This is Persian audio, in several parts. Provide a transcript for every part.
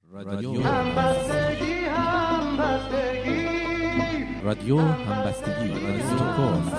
رادیو همبستگی رادیو همبستگی استکهلم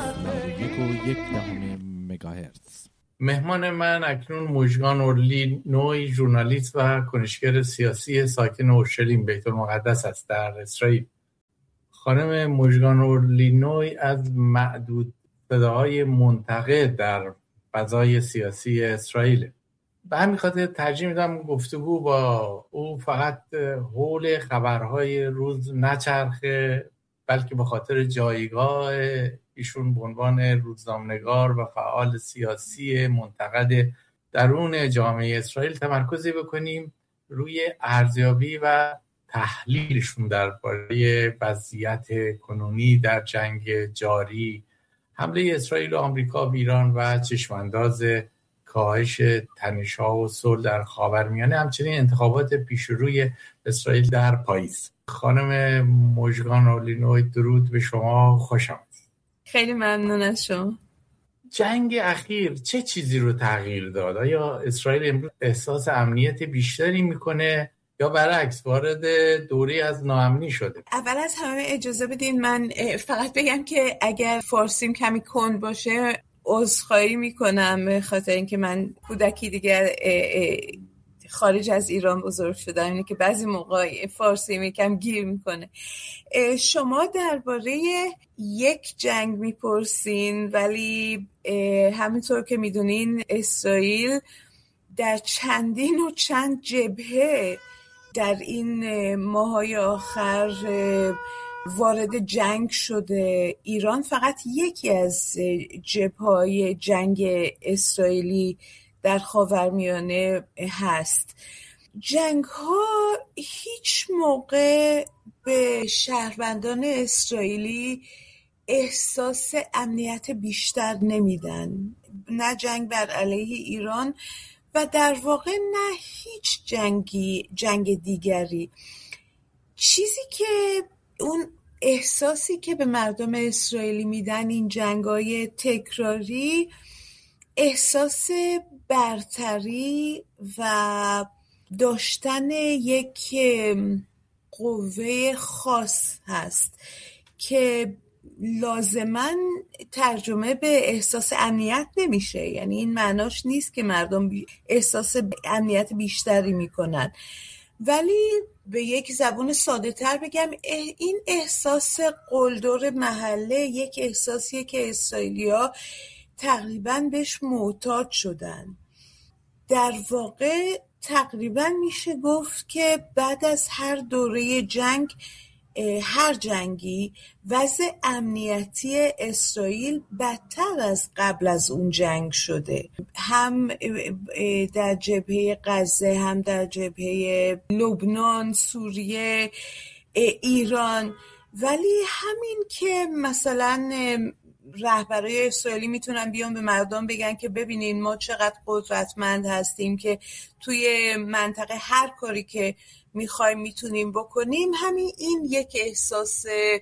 91.1 مگاهرتز. مهمان من اکنون مژگان اورلینوی، ژورنالیست و کنشگر سیاسی ساکن اورشلیم بیت المقدس است در اسرائیل. خانم مژگان اورلینوی از معدود صداهای منتقد در فضای سیاسی اسرائیل. به همین خاطر ترجیح میدم گفتگو با او فقط حول خبرهای روز نچرخه، بلکه به خاطر جایگاه ایشون به عنوان روزنامه‌نگار و فعال سیاسی منتقد درون جامعه اسرائیل تمرکزی بکنیم روی ارزیابی و تحلیلشون درباره وضعیت کنونی در جنگ جاری، حمله اسرائیل و آمریکا به ایران و چشمانداز کاهش تنش‌ها و صلح در خاورمیانه، همچنین انتخابات پیشروی اسرائیل در پاییز. خانم مژگان اورلینوی، درود به شما، خوش آمدید. خیلی ممنون از شما. جنگ اخیر چه چیزی رو تغییر داد؟ آیا اسرائیل امروز احساس امنیت بیشتری میکنه یا برعکس وارد دوری از ناامنی شده؟ اول از همه اجازه بدین من فقط بگم که اگر فارسیم کمی کند باشه عذرخواهی میکنم، به خاطر اینکه من کودکی دیگر خارج از ایران بزرگ شدم، اینه که بعضی موقع فارسی یکم گیر میکنه. شما درباره یک جنگ میپرسین، ولی همینطور که میدونین اسرائیل در چندین و چند جبهه در این ماهای آخر وارد جنگ شده. ایران فقط یکی از جبهه‌های جنگ اسرائیلی در خاورمیانه هست. جنگ ها هیچ موقع به شهروندان اسرائیلی احساس امنیت بیشتر نمیدن، نه جنگ بر علیه ایران و در واقع نه هیچ جنگ دیگری. چیزی که اون احساسی که به مردم اسرائیلی میدن این جنگ‌های تکراری، احساس برتری و داشتن یک قوه خاص هست که لازماً ترجمه به احساس امنیت نمیشه. یعنی این معناش نیست که مردم احساس امنیت بیشتری میکنن، ولی به یک زبون ساده تر بگم این احساس قلدر محله یک احساسیه که اسرائیلی‌ها تقریباً بهش معتاد شدن. در واقع تقریباً میشه گفت که بعد از هر دوره جنگ، هر جنگی، وضع امنیتی اسرائیل بدتر از قبل از اون جنگ شده، هم در جبهه غزه، هم در جبهه لبنان، سوریه، ایران. ولی همین که مثلا رهبرای اسرائیلی میتونن بیان به مردم بگن که ببینین ما چقدر قدرتمند هستیم که توی منطقه هر کاری که میخوایم میتونیم بکنیم، همین این یک احساس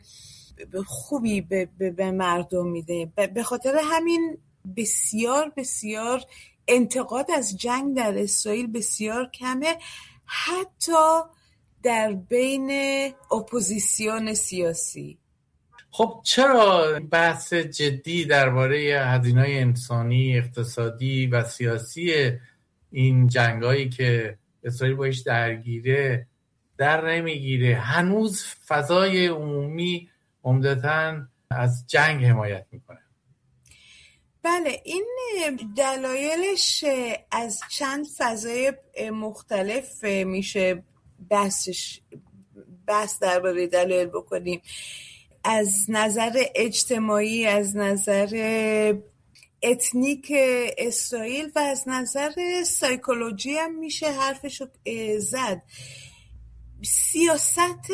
خوبی به مردم میده. به خاطر همین بسیار بسیار انتقاد از جنگ در اسرائیل بسیار کمه، حتی در بین اپوزیسیون سیاسی. خب چرا بحث جدی درباره هزینه‌های انسانی، اقتصادی و سیاسی این جنگایی که اسرائیل باش درگیره در نمیگیره؟ هنوز فضای عمومی عمدتاً از جنگ حمایت میکنه. بله، این دلایلش از چند فضای مختلف میشه بحث درباره دلایل بکنیم. از نظر اجتماعی، از نظر اتنیک اسرائیل و از نظر سایکولوژی هم میشه حرفشو زد. سیاست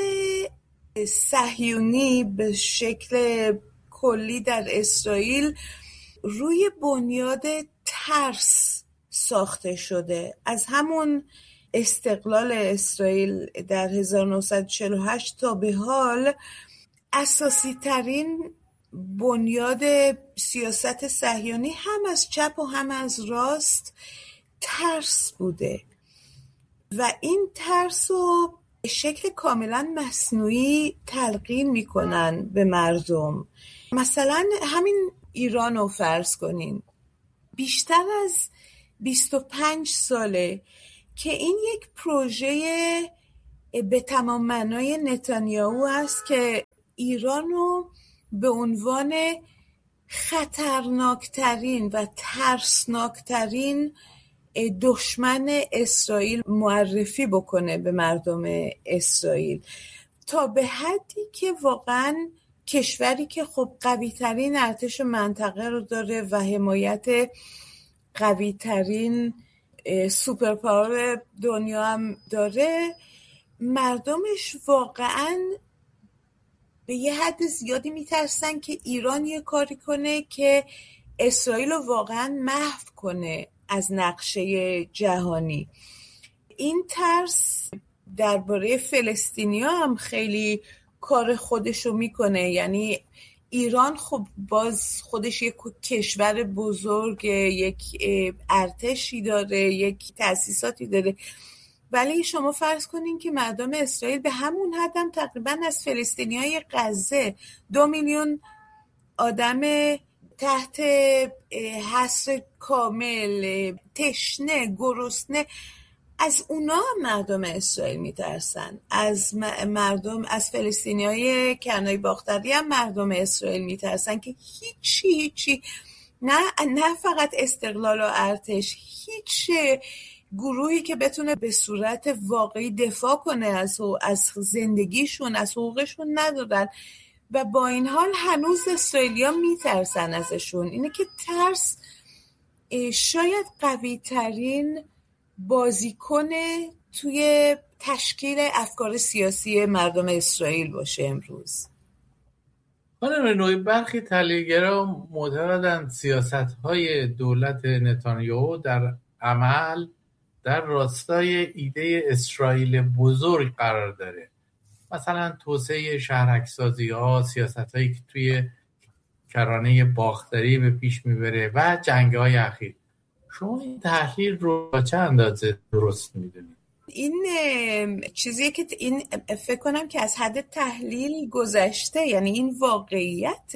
صهیونی به شکل کلی در اسرائیل روی بنیاد ترس ساخته شده. از همون استقلال اسرائیل در 1948 تا به حال اساسی ترین بنیاد سیاست صهیونی هم از چپ و هم از راست ترس بوده و این ترس رو به شکل کاملا مصنوعی تلقین میکنن به مردم. مثلا همین ایران رو فرض کنین، بیشتر از 25 ساله که این یک پروژه به تمام معنای نتانیاهو است که ایران رو به عنوان خطرناکترین و ترسناکترین دشمن اسرائیل معرفی بکنه به مردم اسرائیل، تا به حدی که واقعا کشوری که خب قوی ترین ارتش منطقه رو داره و حمایت قوی ترین سوپر پاور دنیا هم داره، مردمش واقعا به یه حد زیادی میترسن که ایران یه کاری کنه که اسرائیل رو واقعا محو کنه از نقشه جهانی. این ترس درباره فلسطینیا هم خیلی کار خودشو میکنه. یعنی ایران خب باز خودش یک کشور بزرگ، یک ارتشی داره، یک تأسیساتی داره، ولی شما فرض کنین که مردم اسرائیل به همون حد هم تقریبا از فلسطینیای غزه 2 میلیون آدم تحت حصر کامل، تشنه، گرسنه، از اونا مردم اسرائیل میترسن. از مردم، از فلسطینیای کرنای باختری هم مردم اسرائیل میترسن که هیچی نه فقط استقلال و ارتش، هیچ گروهی که بتونه به صورت واقعی دفاع کنه از زندگیشون، از حقوقشون ندارن و با این حال هنوز اسرائیلیا میترسن ازشون. اینه که ترس شاید قوی ترین بازیکن توی تشکیل افکار سیاسی مردم اسرائیل باشه امروز. خانم نوعی، برخی تحلیلگران معتقدند سیاست‌های دولت نتانیاهو در عمل در راستای ایده اسرائیل بزرگ قرار داره، مثلا توسعه شهرک‌سازی‌ها، سیاست‌هایی که توی کرانه باختری به پیش میبره و جنگ‌های اخیر. شما این تحلیل رو با چه اندازه درست میدونید؟ این چیزیه که این فکر کنم که از حد تحلیل گذشته. یعنی این واقعیت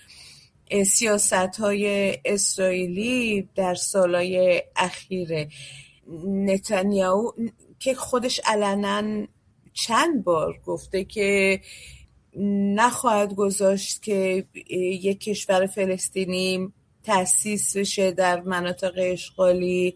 سیاست‌های اسرائیلی در سالهای اخیره. نتانیاهو که خودش علنا چند بار گفته که نخواهد گذاشت که یک کشور فلسطینی تأسیس بشه در مناطق اشغالی،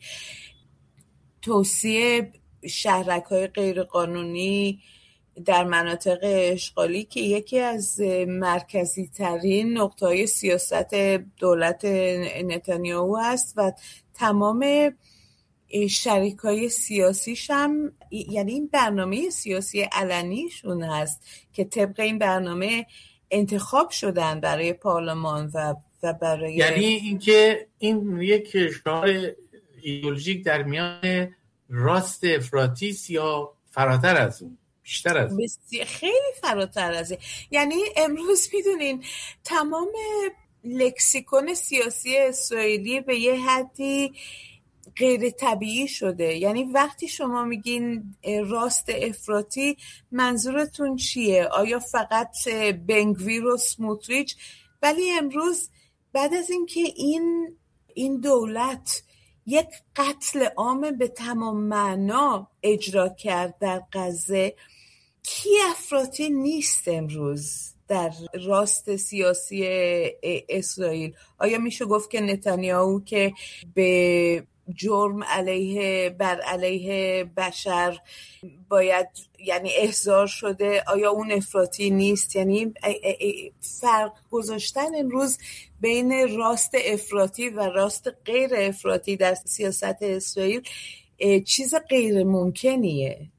توسعه شهرک‌های غیرقانونی در مناطق اشغالی که یکی از مرکزی ترین نقطه‌های سیاست دولت نتانیاهو است و تمام شریکای سیاسیش هم، یعنی این برنامه سیاسی علنیشون هست که طبق این برنامه انتخاب شدن برای پارلمان و برای، یعنی اینکه این یک شعار ایدئولوژیک در میان راست افراطی یا فراتر از اون، بیشتر از اون؟ خیلی فراتر از این. یعنی امروز میدونین تمام لکسیکون سیاسی اسرائیلی به یه حدی غیر طبیعی شده. یعنی وقتی شما میگین راست افراطی منظورتون چیه؟ آیا فقط بنگویر و سموتریچ؟ ولی امروز بعد از اینکه این دولت یک قتل عام به تمام معنا اجرا کرد در غزه، کی افراطی نیست امروز در راست سیاسی اسرائیل؟ آیا میشه گفت که نتانیاهو که به جرم بر علیه بشر باید یعنی احضار شده، آیا اون افراطی نیست؟ یعنی فرق گذاشتن امروز بین راست افراطی و راست غیر افراطی در سیاست اسرائیل چیز غیر ممکنیه.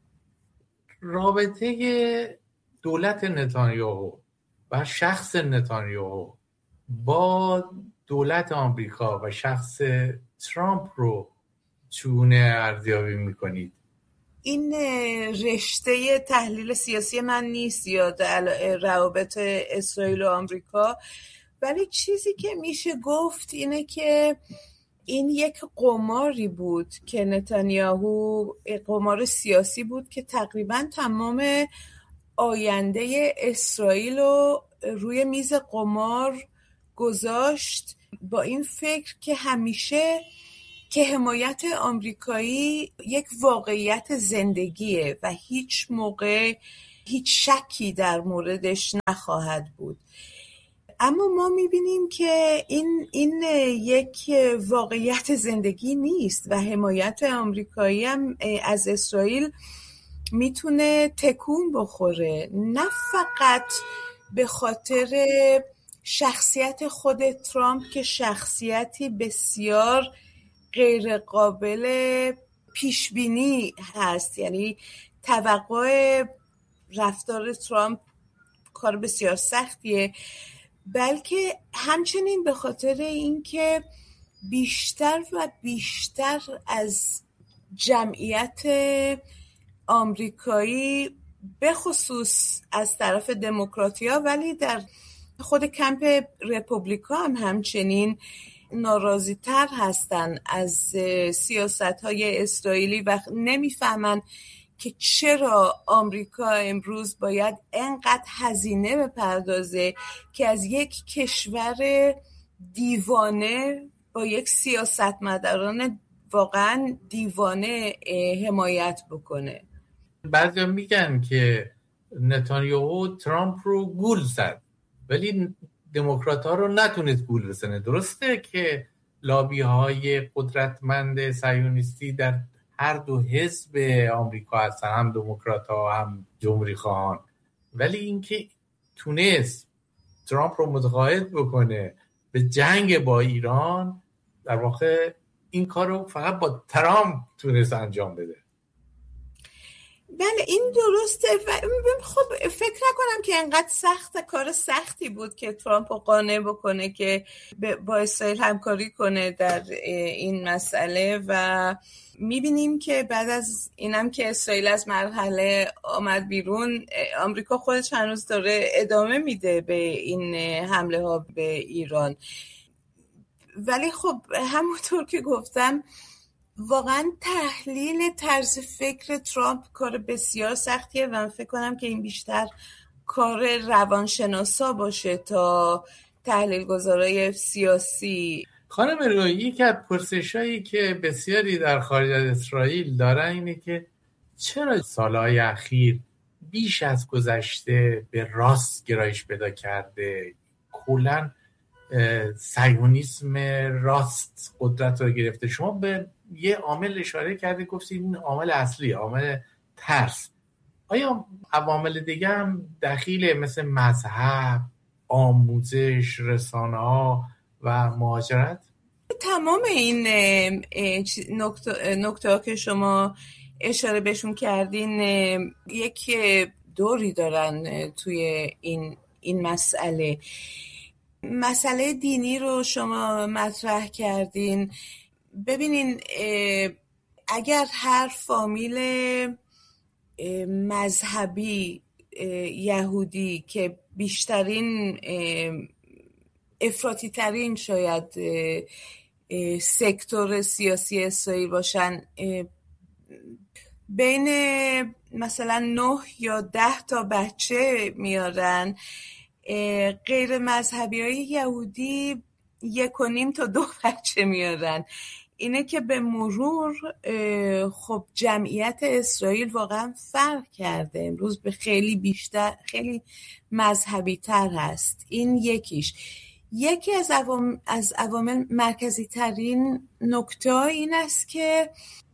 رابطه دولت نتانیاهو و شخص نتانیاهو با دولت آمریکا و شخص ترامپ رو چونه ارزیابی میکنید؟ این رشته تحلیل سیاسی من نیست یا روابط اسرائیل و آمریکا، ولی چیزی که میشه گفت اینه که این یک قماری بود که نتانیاهو، قمار سیاسی بود که تقریبا تمام آینده اسرائیل رو روی میز قمار گذاشت، با این فکر که همیشه که حمایت آمریکایی یک واقعیت زندگیه و هیچ موقع هیچ شکی در موردش نخواهد بود. اما ما میبینیم که این یک واقعیت زندگی نیست و حمایت آمریکایی هم از اسرائیل میتونه تکون بخوره، نه فقط به خاطر شخصیت خود ترامپ که شخصیتی بسیار غیر قابل پیش بینی هست، یعنی توقع رفتار ترامپ کار بسیار سختیه، بلکه همچنین به خاطر اینکه بیشتر و بیشتر از جمعیت آمریکایی به خصوص از طرف دموکراتیا ولی در خود کمپ رپوبلیکا هم همچنین ناراضی تر هستن از سیاست‌های اسرائیلی و نمیفهمن که چرا آمریکا امروز باید انقدر هزینه بپردازه که از یک کشور دیوانه با یک سیاستمداران واقعا دیوانه حمایت بکنه. بعضیا میگن که نتانیاهو ترامپ رو گول زد ولی دموکرات ها رو نتونست گول بزنه. درسته که لابی های قدرتمند صهیونیستی در هر دو حزب آمریکا هستن، هم دموکرات ها هم جمهوری خواهان، ولی اینکه تونست ترامپ رو متقاعد بکنه به جنگ با ایران، در واقع این کار رو فقط با ترامپ تونست انجام بده. بله این درسته و خب فکر نکنم که انقدر کار سختی بود که ترامپ رو قانع بکنه که با اسرائیل همکاری کنه در این مسئله و میبینیم که بعد از اینم که اسرائیل از مرحله آمد بیرون، آمریکا خودش هنوز داره ادامه میده به این حمله ها به ایران. ولی خب همونطور که گفتم واقعا تحلیل طرز فکر ترامپ کار بسیار سختیه و من فکر کنم که این بیشتر کار روانشناسا باشه تا تحلیلگزارای سیاسی. خانم روی، یکی از پرسشایی که بسیاری در خارج از اسرائیل دارن اینه که چرا سالهای اخیر بیش از گذشته به راست گرایش پیدا کرده، کلاً صهیونیسم راست قدرت رو گرفته. شما به یه عامل اشاره کرده، گفتید این عامل اصلی، عامل ترس. آیا عوامل دیگه هم دخیله مثل مذهب، آموزش، رسانه‌ها و مهاجرت؟ تمام این نکته که شما اشاره بهشون کردین یک دوری دارن توی این مسئله دینی رو شما مطرح کردین. ببینین اگر هر فامیل مذهبی یهودی که بیشترین افراطی ترین شاید سکتور سیاسی اسرائیل باشن، بین مثلا 9 یا 10 تا بچه میارن، غیر مذهبی های یهودی 1.5 تا 2 بچه میارن. اینه که به مرور خب جمعیت اسرائیل واقعا فرق کرده، امروز به خیلی بیشتر، خیلی مذهبی تر هست. این یکیش. یکی از عوامل مرکزی ترین نکته این است که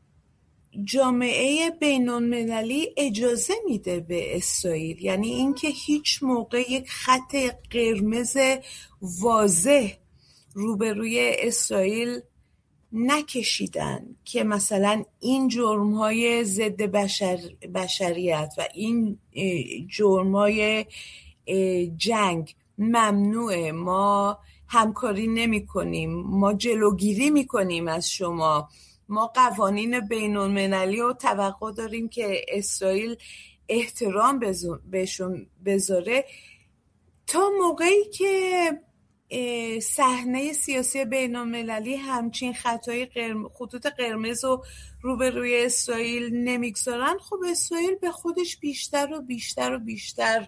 جامعه بین‌المللی اجازه میده به اسرائیل، یعنی اینکه هیچ موقع یک خط قرمز واضح روبروی اسرائیل نکشیدن که مثلا این جرم‌های ضد بشریت و این جرم‌های جنگ ممنوعه، ما همکاری نمی‌کنیم، ما جلوگیری می‌کنیم از شما، ما قوانین بین‌المللی رو توقع داریم که اسرائیل احترام بهشون بذاره. تا موقعی که صحنه سیاسی بین‌المللی همچین خطوط قرمز رو روبروی اسرائیل نمیگذارن، خب اسرائیل به خودش بیشتر و بیشتر و بیشتر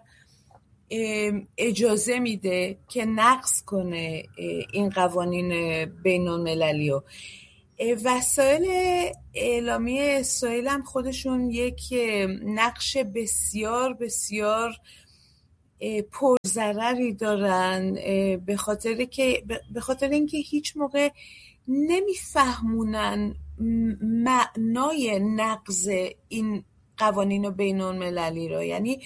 اجازه میده که نقض کنه این قوانین بین‌المللی رو. وسایل اعلامی اسرائیل هم خودشون یک نقش بسیار بسیار پرضرری دارن، به خاطر اینکه هیچ موقع نمیفهمونن معنای نقض این قوانین بین‌المللی رو. یعنی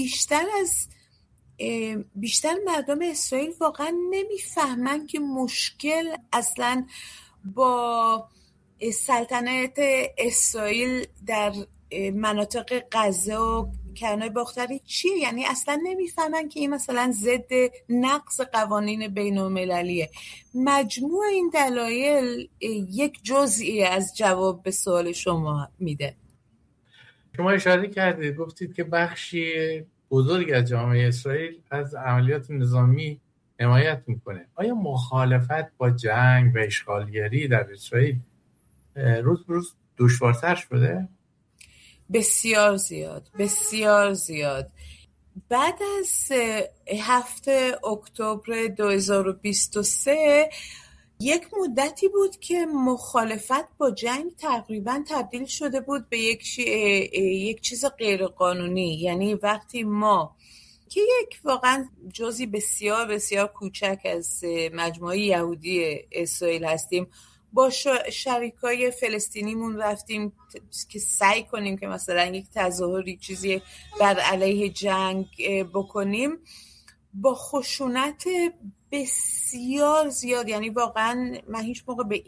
بیشتر مردم اسرائیل واقعا نمیفهمن که مشکل اصلا با سلطنت اسرائیل در مناطق غزه و کرانه باختری چیه. یعنی اصلا نمیفهمن که این مثلا ضد نقض قوانین بین‌المللیه. مجموع این دلایل یک جزئی از جواب به سوال شما میده. شما اشاره کردید، گفتید که بخشی بزرگ از جامعه اسرائیل از عملیات نظامی حمایت میکنه. آیا مخالفت با جنگ و اشغالگری در اسرائیل روز به روز دشوارتر شده؟ بسیار زیاد، بسیار زیاد. بعد از 7 اکتبر 2023 یک مدتی بود که مخالفت با جنگ تقریبا تبدیل شده بود به یک چیز غیرقانونی. یعنی وقتی ما که یک واقعا جزئی بسیار بسیار کوچک از مجموعه یهودی اسرائیل هستیم، با شریکای فلسطینیمون رفتیم که سعی کنیم که مثلا یک تظاهری چیزی بر علیه جنگ بکنیم، با خشونت بسیار زیاد. یعنی واقعا من هیچ موقع به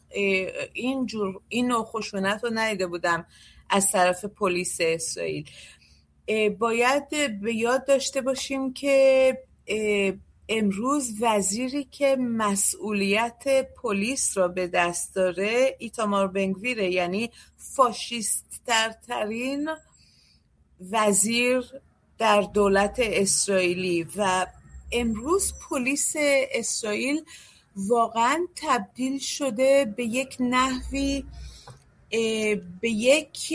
این نوع خشونت رو ندیده بودم از طرف پلیس اسرائیل. باید به یاد داشته باشیم که امروز وزیری که مسئولیت پلیس را به دست داره ایتامار بنگویره، یعنی فاشیست‌ترین وزیر در دولت اسرائیلی. و امروز پلیس اسرائیل واقعا تبدیل شده به یک نحوی، به یک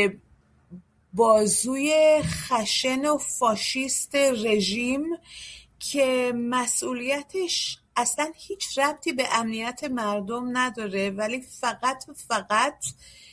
بازوی خشن و فاشیست رژیم که مسئولیتش اصلا هیچ ربطی به امنیت مردم نداره، ولی فقط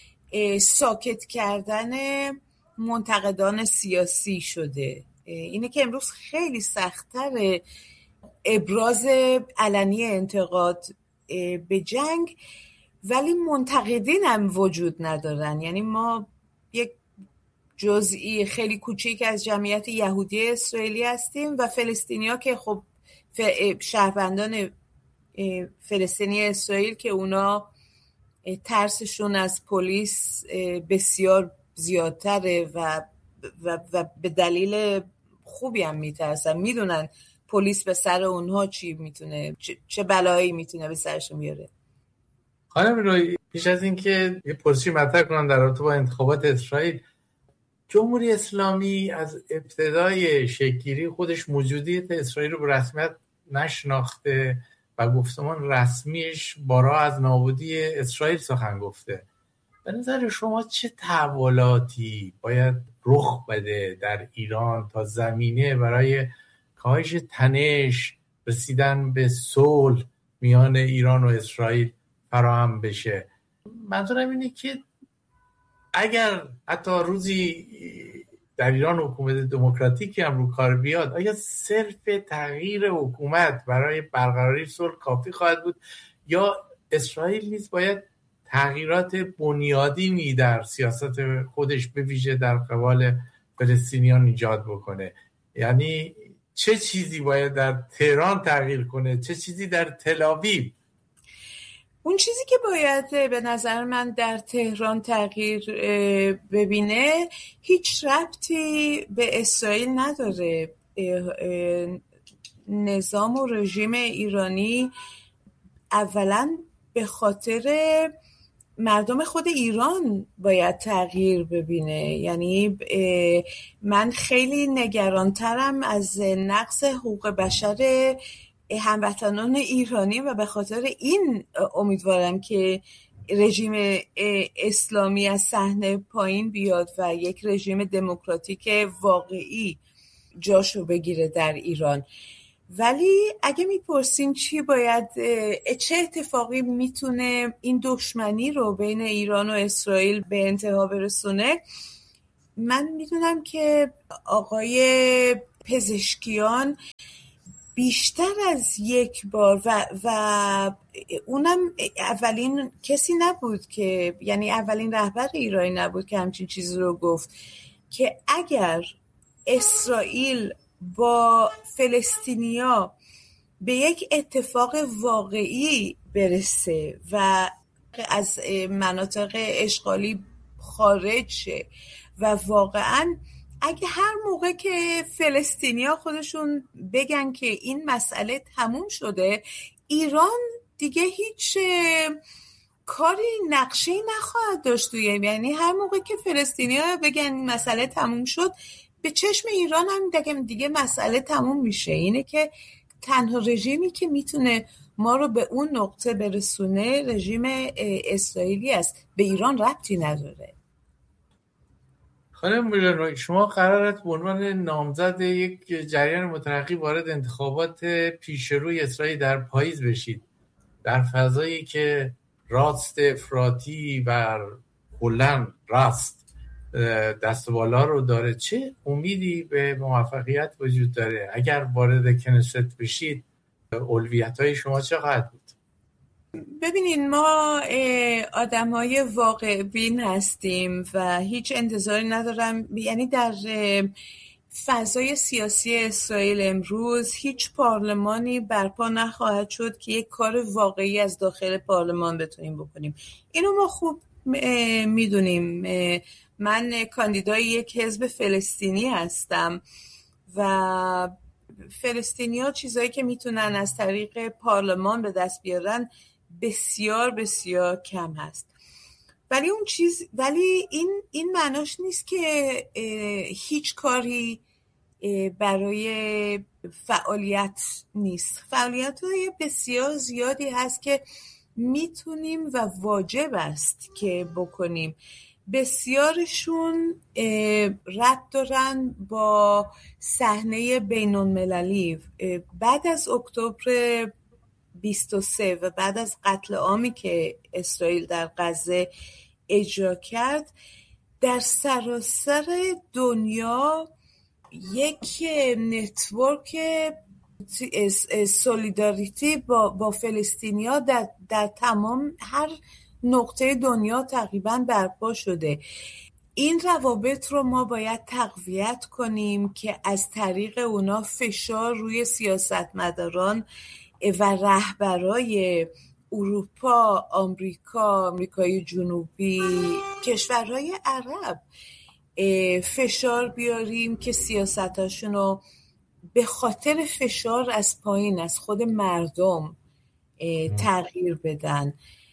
ساکت کردن منتقدان سیاسی شده. اینه که امروز خیلی سخت‌تره ابراز علنی انتقاد به جنگ، ولی منتقدین هم وجود ندارن. یعنی ما یک جزئی خیلی کوچیک از جمعیت یهودی اسرائیلی هستیم و فلسطینیا که خب شهروندان فلسطینی اسرائیل که اونا ترسشون از پلیس بسیار زیادتره و به دلیل خوبی هم میترسن، میدونن پلیس به سر اونها چی میتونه، چه بلایی میتونه به سرشون بیاره. خانم روی، پیش از اینکه یه پرسشی مطرح کنم در رابطه با انتخابات اسرائیل، جمهوری اسلامی از ابتدای شکل‌گیری خودش موجودیت اسرائیل رو به رسمیت نشناخته و گفتمان رسمیش بارها از نابودی اسرائیل سخن گفته. به نظر شما چه تحولاتی باید رخ بده در ایران تا زمینه برای کاهش تنش، رسیدن به صلح میان ایران و اسرائیل فراهم بشه؟ منظورم اینه که اگر حتی روزی در ایران حکومت دموکراتیکی هم رو کار بیاد، آیا صرف تغییر حکومت برای برقراری صلح کافی خواهد بود یا اسرائیل نیز باید تغییرات بنیادینی در سیاست خودش به ویژه در قبال فلسطینیان ایجاد بکنه؟ یعنی چه چیزی باید در تهران تغییر کنه، چه چیزی در تل‌آویو؟ اون چیزی که باید به نظر من در تهران تغییر ببینه هیچ ربطی به اسرائیل نداره. نظام و رژیم ایرانی اولا به خاطر مردم خود ایران باید تغییر ببینه. یعنی من خیلی نگرانترم از نقض حقوق بشر هموطنان ایرانی و به خاطر این امیدوارم که رژیم اسلامی از صحنه پایین بیاد و یک رژیم دموکراتیک واقعی جاشو بگیره در ایران. ولی اگه میپرسیم چه اتفاقی میتونه این دشمنی رو بین ایران و اسرائیل به انتها برسونه، من میدونم که آقای پزشکیان بیشتر از یک بار و اونم اولین کسی نبود که، یعنی اولین رهبر ایرانی نبود که همچین چیزی رو گفت که اگر اسرائیل با فلسطینیا به یک اتفاق واقعی برسه و از مناطق اشغالی خارج شه و واقعاً اگه هر موقع که فلسطینیا خودشون بگن که این مسئله تموم شده، ایران دیگه هیچ کاری نقشه‌ای نخواهد داشت توی، یعنی هر موقع که فلسطینیا بگن این مسئله تموم شد، به چشم ایران هم دیگه مسئله تموم میشه. اینه که تنها رژیمی که میتونه ما رو به اون نقطه برسونه رژیم اسرائیلی است، به ایران ربطی نداره. خانم میلانوی، شما قرارت به عنوان نامزد یک جریان مترقی وارد انتخابات پیشروی اسرائیل در پاییز بشید، در فضایی که راست افراطی و کلاً راست دست بالا رو داره، چه امیدی به موفقیت وجود داره؟ اگر وارد کنست بشید اولویت‌های شما چه خواهد بود؟ ببینین، ما آدم‌های واقع بین هستیم و هیچ انتظاری ندارم، یعنی در فضای سیاسی اسرائیل امروز هیچ پارلمانی برپا نخواهد شد که یک کار واقعی از داخل پارلمان بتونیم بکنیم. اینو ما خوب میدونیم. من کاندیدای یک حزب فلسطینی هستم و فلسطینی‌ها چیزایی که میتونن از طریق پارلمان به دست بیارن بسیار بسیار کم هست. ولی این معناش نیست که هیچ کاری برای فعالیت نیست. فعالیت‌های بسیار زیادی هست که میتونیم و واجب است که بکنیم. بسیارشون ربط دارن با صحنه بین‌المللی. بعد از اکتبر 23 و بعد از قتل عامی که اسرائیل در غزه اجرا کرد، در سراسر دنیا یک نتورک سولیداریتی با فلسطینیا در تمام هر نقطه دنیا تقریبا برپا شده. این روابط رو ما باید تقویت کنیم که از طریق اونا فشار روی سیاستمداران و رهبرای اروپا، آمریکای جنوبی، کشورهای عرب فشار بیاریم که سیاستاشون رو به خاطر فشار از پایین از خود مردم تغییر بدن.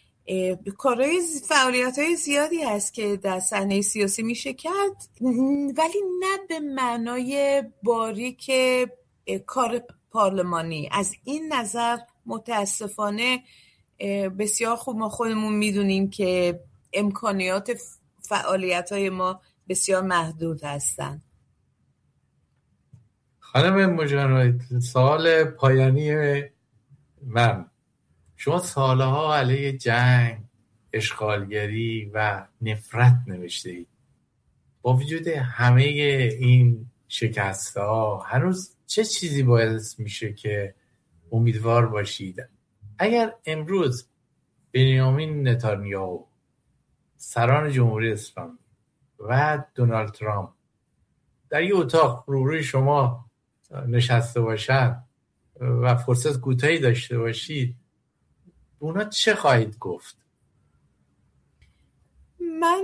فعالیت‌های زیادی هست که در صحنه سیاسی میشه کرد، ولی نه به معنای باریک کار پارلمانی. از این نظر متاسفانه بسیار خوب ما خودمون میدونیم که امکانیات فعالیت‌های ما بسیار محدود هستند. خانم مجانوی، سوال پایانی من، شما سالها علیه جنگ، اشغالگری و نفرت نوشته اید. با وجود همه این شکست‌ها هنوز چه چیزی باعث میشه که امیدوار باشید؟ اگر امروز بنیامین نتانیاهو، سران جمهوری اسلامی و دونالد ترامپ در یک اتاق روبروی شما نشسته باشن و فرصت کوتاهی داشته باشید، اونا چه خواهید گفت؟ من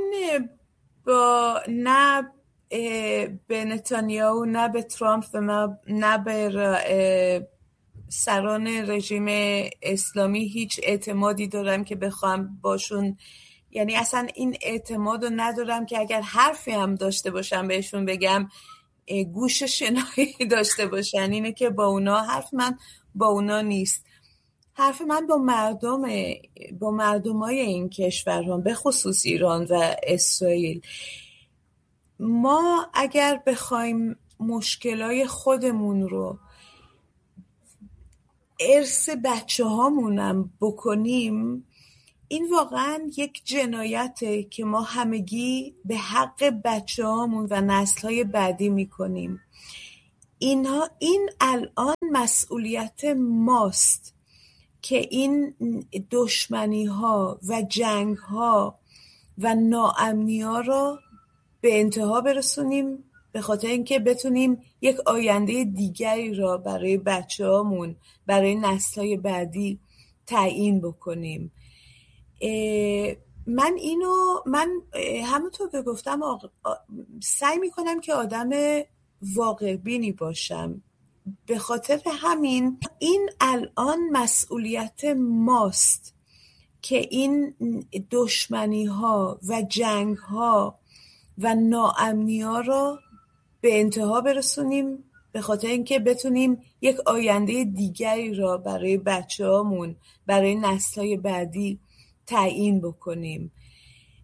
نه به نتانیاهو، نه به ترامپ و نه به سران رژیم اسلامی هیچ اعتمادی دارم که بخوام باشون، یعنی اصلا این اعتماد رو ندارم که اگر حرفی هم داشته باشم بهشون بگم گوش شنایی داشته باشن. اینه که با اونا حرف من با اونا نیست. حرف من با مردمای این کشورها، به خصوص ایران و اسرائیل. ما اگر بخوایم مشکلای خودمون رو ارث بچه هامونم بکنیم، این واقعا یک جنایته که ما همگی به حق بچه هامون و نسل‌های بعدی میکنیم. این الان مسئولیت ماست که این دشمنی ها و جنگ ها و ناامنی ها رو به انتها برسونیم، به خاطر اینکه بتونیم یک آینده دیگری را برای بچه‌هامون، برای نسل‌های بعدی تعیین بکنیم. من همونطور که گفتم سعی میکنم که آدم واقع بینی باشم. به خاطر همین این الان مسئولیت ماست که این دشمنی ها و جنگ ها و ناامنی ها را به انتها برسونیم، به خاطر اینکه بتونیم یک آینده دیگری را برای بچه‌هامون، برای نسل‌های بعدی تعیین بکنیم.